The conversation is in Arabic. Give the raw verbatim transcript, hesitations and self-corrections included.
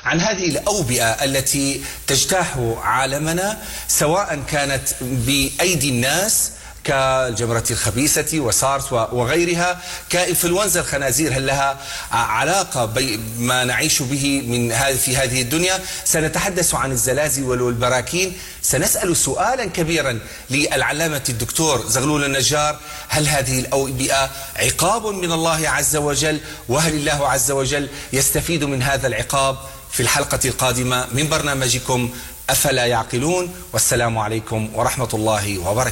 عن هذه الأوبئة التي تجتاح عالمنا، سواء كانت بأيدي الناس كالجمرة الخبيثة وسارس وغيرها، كإنفلونزا الخنازير، هل لها علاقة بما نعيش به من هذه في هذه الدنيا؟ سنتحدث عن الزلازل والبراكين. سنسأل سؤالا كبيرا للعلامة الدكتور زغلول النجار: هل هذه الأوبئة عقاب من الله عز وجل؟ وهل الله عز وجل يستفيد من هذا العقاب؟ في الحلقة القادمة من برنامجكم أفلا يعقلون، والسلام عليكم ورحمة الله وبركاته.